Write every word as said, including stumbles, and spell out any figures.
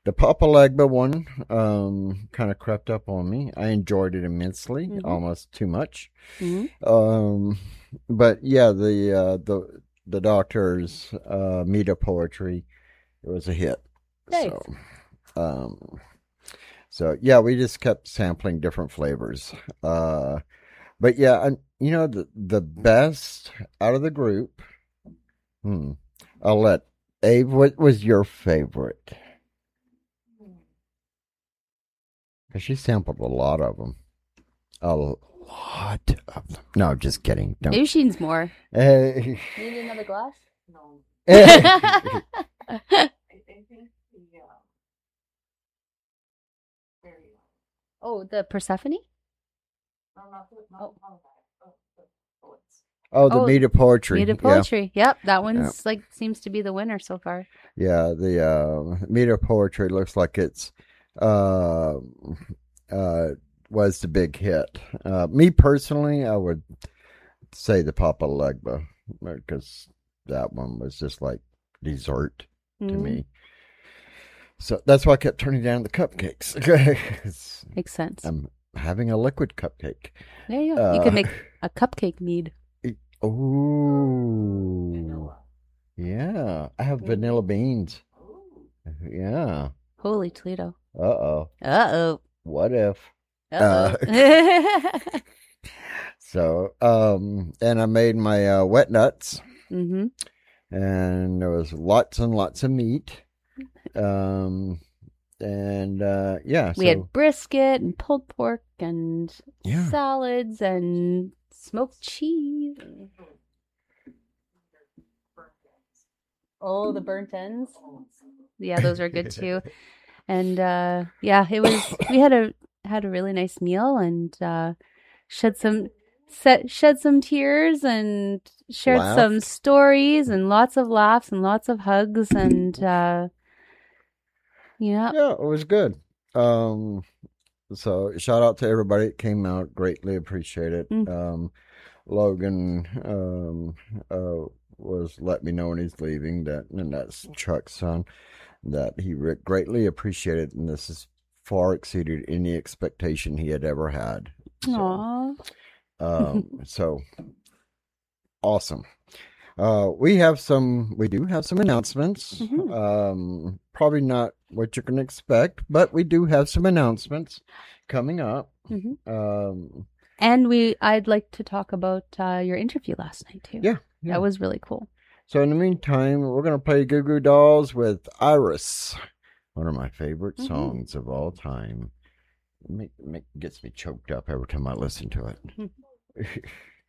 The Papa Legba one um, kind of crept up on me. I enjoyed it immensely, Mm-hmm. almost too much. Mm-hmm. Um, but yeah, the uh, the the Doctor's uh, Meta poetry, it was a hit. So, Nice. um, so yeah, we just kept sampling different flavors. Uh, but yeah, and you know the the best out of the group. Hmm, I'll let Abe. What was your favorite? Because she sampled a lot of them. A lot of them. No, just kidding. Don't. Maybe she needs more. Hey. Need another glass? No. Oh, the Persephone? Oh, Oh, the oh, Meta poetry. Meta Yeah. Poetry. Yep, that Yeah. one's like seems to be the winner so far. Yeah. The uh, Meta poetry looks like it's uh, uh, was the big hit. Uh, me personally, I would say the Papa Legba because that one was just like dessert to Mm, me. So that's why I kept turning down the cupcakes. makes sense. I'm having a liquid cupcake. There you go. You could Uh, make a cupcake mead. oh, yeah. I have Mm. vanilla beans. Yeah. Holy Toledo. Uh oh. Uh-oh. What if? Uh, Uh-oh. so, um, and I made my uh, wet nuts, Mm-hmm. and there was lots and lots of meat. Um, and uh, yeah, We so had brisket and pulled pork and yeah. salads and smoked cheese. Oh, the burnt ends. Yeah, those are good too. And uh yeah, it was we had a had a really nice meal and uh shed some set shed some tears and shared some Laughed. stories and lots of laughs and lots of hugs and uh yeah. Yeah, it was good. Um, so shout out to everybody that came out. Greatly appreciate it. Mm. Um, Logan um, uh, was let me know when he's leaving that, and that's Chuck's son, that he re- greatly appreciated, and this has far exceeded any expectation he had ever had. So, Aw. um, so awesome. Uh, we have some, we do have some announcements. Mhm. Um, probably not what you can expect, but we do have some announcements coming up. Mhm. Um, And we I'd like to talk about uh your interview last night too. yeah, yeah. That was really cool. So in the meantime, we're gonna play Goo Goo Dolls with Iris, one of my favorite Mhm. songs of all time. Make, make, gets me choked up every time I listen to it.